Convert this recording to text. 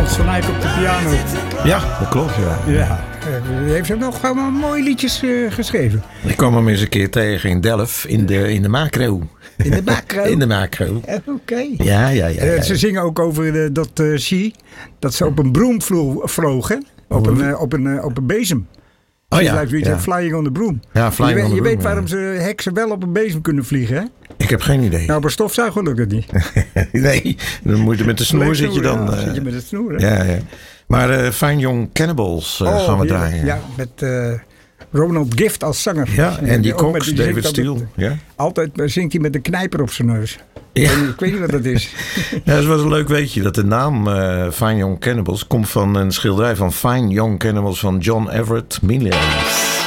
Hans van Eyck op de piano. Ja, dat klopt, ja. Ja, hij heeft nog gewoon mooie liedjes geschreven. Ik kwam hem eens een keer tegen in Delft, in de macro. In de macro? In de macro. Oké. Ja. Ze zingen ook over dat ze op een broom vlogen. Op een bezem. Oh ja. Flying on the broom. Ja, flying on the broom. Je weet waarom ze heksen wel op een bezem kunnen vliegen, hè? Ik heb geen idee. Nou, op een stofzuiger lukt het niet. Nee, dan moet je met de snoer zit je dan. Zit je met de snoer, hè? Ja. Maar Fine Young Cannibals gaan we draaien. Ja, met Ronald Gift als zanger. Ja, en die Cox, David Steele. Ja. Altijd zingt hij met een knijper op zijn neus. Ja. Ik weet niet wat dat is. Ja, dat is wel een leuk weetje. Dat de naam Fine Young Cannibals komt van een schilderij van Fine Young Cannibals van John Everett Millais.